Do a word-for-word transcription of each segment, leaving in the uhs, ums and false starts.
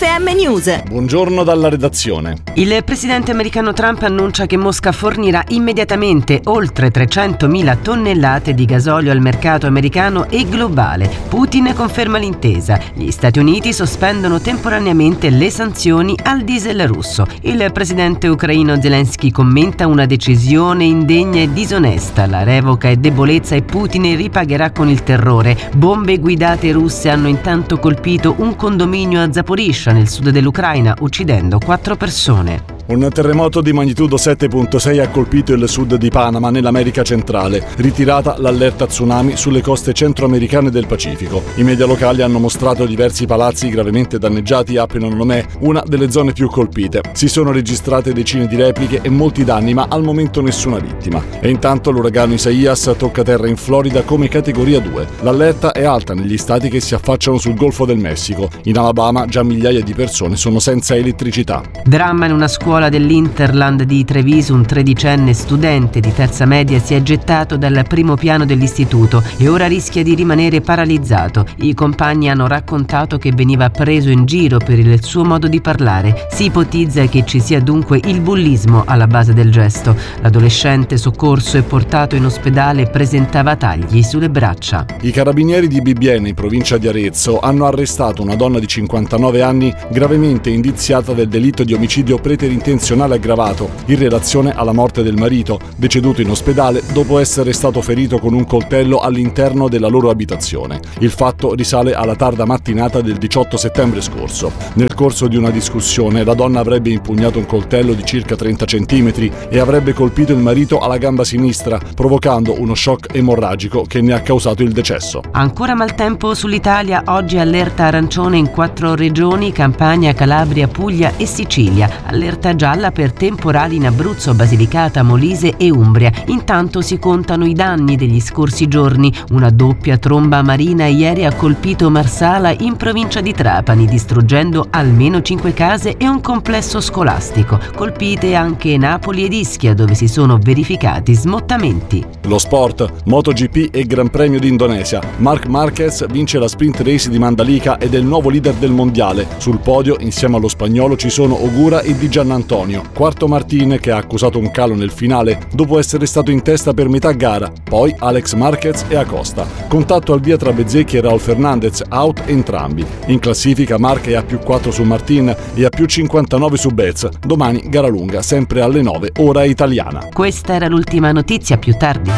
M News. Buongiorno dalla redazione. Il presidente americano Trump annuncia che Mosca fornirà immediatamente oltre trecentomila tonnellate di gasolio al mercato americano e globale. Putin conferma l'intesa. Gli Stati Uniti sospendono temporaneamente le sanzioni al diesel russo. Il presidente ucraino Zelensky commenta una decisione indegna e disonesta. La revoca è debolezza e Putin ripagherà con il terrore. Bombe guidate russe hanno intanto colpito un condominio a Zaporizhzhia nel sud dell'Ucraina, uccidendo quattro persone. Un terremoto di magnitudo sette virgola sei ha colpito il sud di Panama, nell'America centrale. Ritirata l'allerta tsunami sulle coste centroamericane del Pacifico. I media locali hanno mostrato diversi palazzi gravemente danneggiati a Penonomé, una delle zone più colpite. Si sono registrate decine di repliche e molti danni, ma al momento nessuna vittima. E intanto l'uragano Isaias tocca terra in Florida come categoria due. L'allerta è alta negli stati che si affacciano sul Golfo del Messico. In Alabama già migliaia di persone sono senza elettricità. Dramma in una scuola dell'Interland di Treviso. Un tredicenne studente di terza media si è gettato dal primo piano dell'istituto e ora rischia di rimanere paralizzato. I compagni hanno raccontato che veniva preso in giro per il suo modo di parlare. Si ipotizza che ci sia dunque il bullismo alla base del gesto. L'adolescente, soccorso e portato in ospedale, presentava tagli sulle braccia. I carabinieri di Bibbiena, in provincia di Arezzo, hanno arrestato una donna di cinquantanove anni gravemente indiziata del delitto di omicidio preterintenzionale aggravato in relazione alla morte del marito, deceduto in ospedale dopo essere stato ferito con un coltello all'interno della loro abitazione. Il fatto risale alla tarda mattinata del diciotto settembre scorso. Nel corso di una discussione la donna avrebbe impugnato un coltello di circa trenta centimetri e avrebbe colpito il marito alla gamba sinistra, provocando uno shock emorragico che ne ha causato il decesso. Ancora maltempo sull'Italia, oggi allerta arancione in quattro regioni: Campania, Calabria, Puglia e Sicilia. Allerta gialla per temporali in Abruzzo, Basilicata, Molise e Umbria. Intanto si contano i danni degli scorsi giorni. Una doppia tromba marina ieri ha colpito Marsala, in provincia di Trapani, distruggendo almeno cinque case e un complesso scolastico. Colpite anche Napoli ed Ischia, dove si sono verificati smottamenti. Lo sport, MotoGP e Gran Premio d'Indonesia. Marc Marquez vince la sprint race di Mandalika ed è il nuovo leader del mondiale. Sul podio, insieme allo spagnolo, ci sono Ogura e Di Giannantonio. Quarto Martin, che ha accusato un calo nel finale dopo essere stato in testa per metà gara. Poi Alex Marquez e Acosta. Contatto al via tra Bezzecchi e Raul Fernandez, out entrambi. In classifica Marc è a più quattro su Martin e a più cinquantanove su Bez. Domani gara lunga, sempre alle nove, ora italiana. Questa era l'ultima notizia, più tardi.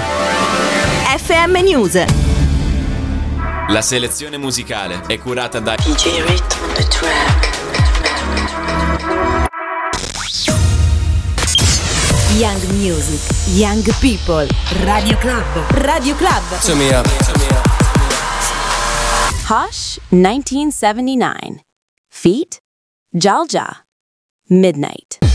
F M News. La selezione musicale è curata da D J Rit on the track. Young Music, Young People, Radio Club, Radio Club. Turn me up. Hush nineteen seventy-nine. Feet, Jalja, Midnight.